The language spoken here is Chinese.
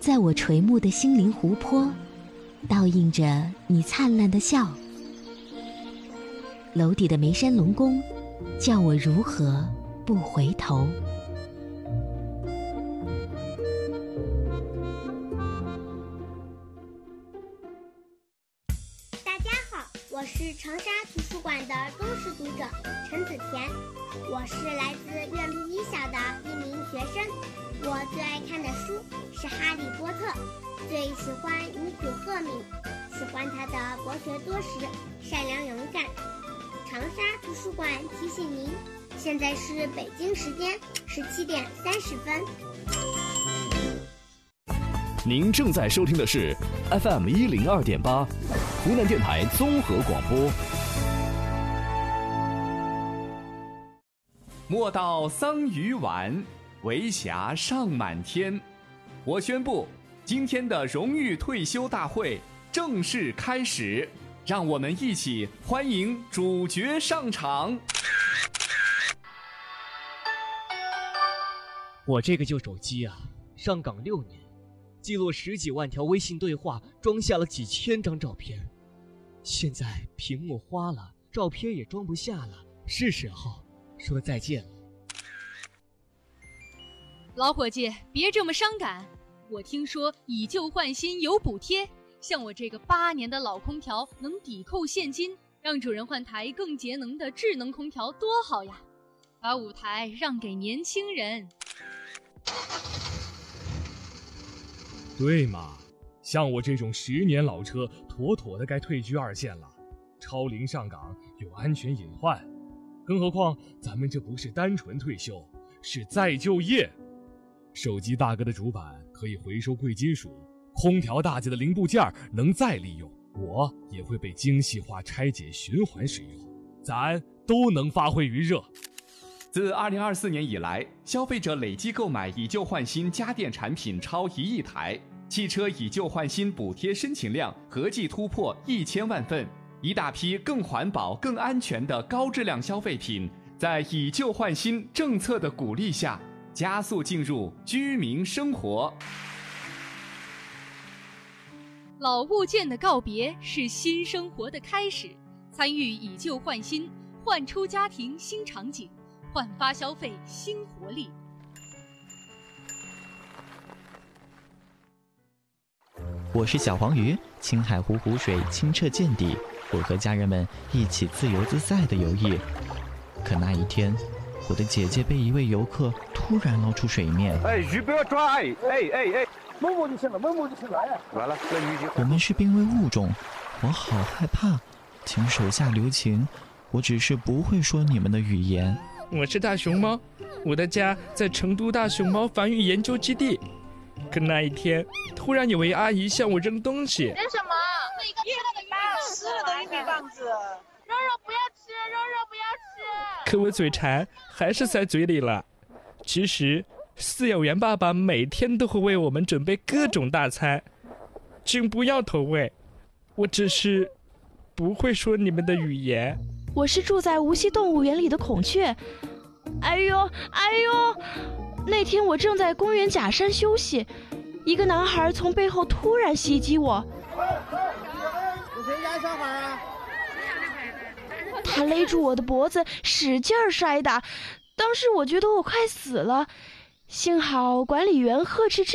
在我垂暮的心灵湖泊，倒映着你灿烂的笑。楼底的眉山龙宫，叫我如何不回头。 大家好，我是长沙图书馆的忠实读者陈子田，我是来自岳麓一小的一名学生。我最爱看的书是《哈利波特》，最喜欢女主赫敏，喜欢她的博学多识、善良勇敢。长沙图书馆提醒您，现在是北京时间17点30分。 您正在收听的是 FM 102.8，湖南电台综合广播。 莫道桑榆晚，为霞尚满天。我宣布，今天的荣誉退休大会正式开始，让我们一起欢迎主角上场。 我这个旧手机啊，上岗6年，记录10几万条微信对话，装下了几千张照片。现在屏幕花了，照片也装不下了，是时候说再见了。 老伙计，别这么伤感。我听说以旧换新有补贴，像我这个8年的老空调能抵扣现金，让主人换台更节能的智能空调多好呀！把舞台让给年轻人。 对嘛，像我这种10年老车，妥妥的该退居2线了。超龄上岗有安全隐患，更何况咱们这不是单纯退休，是再就业。手机大哥的主板可以回收贵金属，空调大姐的零部件能再利用，我也会被精细化拆解循环使用，咱都能发挥余热。 自2024年以来，消费者累计购买以旧换新家电产品超1亿台，汽车以旧换新补贴申请量合计突破1000万份，一大批更环保、更安全的高质量消费品，在以旧换新政策的鼓励下，加速进入居民生活。 老物件的告别是新生活的开始，参与以旧换新，焕出家庭新场景，焕发消费新活力。 我是小黄鱼，青海湖湖水清澈见底，我和家人们一起自由自在地游弋。可那一天，我的姐姐被一位游客突然捞出水面。 鱼不要抓！摸摸就行了，摸摸就行了。完了，那鱼就。 我们是濒危物种，我好害怕，请手下留情，我只是不会说你们的语言。 我是大熊猫，我的家在成都大熊猫繁育研究基地。可那一天，突然有位阿姨向我扔东西。 扔什么？是一个湿了的玉米棒子。肉肉不要吃，肉肉不要吃。 可我嘴馋，还是塞嘴里了。其实，饲养员爸爸每天都会为我们准备各种大餐，请不要投喂。我只是不会说你们的语言。 我是住在无锡动物园里的孔雀。哎呦！那天我正在公园假山休息，一个男孩从背后突然袭击我。 有谁家小孩啊？ 他勒住我的脖子，使劲摔打，当时我觉得我快死了，幸好管理员呵斥